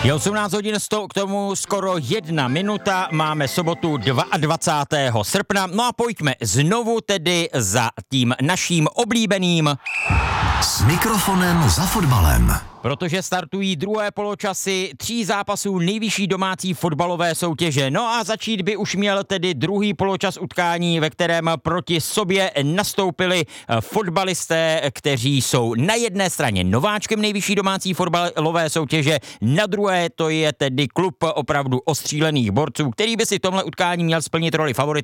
Je 18 hodin, k tomu skoro 1 minuta, máme sobotu 22. srpna, no a pojďme znovu tedy za tím naším oblíbeným S mikrofonem za fotbalem. Protože startují druhé poločasy 3 zápasů nejvyšší domácí fotbalové soutěže. No a začít by už měl tedy druhý poločas utkání, ve kterém proti sobě nastoupili fotbalisté, kteří jsou na jedné straně nováčkem nejvyšší domácí fotbalové soutěže, na druhé to je tedy klub opravdu ostřílených borců, který by si v tomhle utkání měl splnit roli favorita.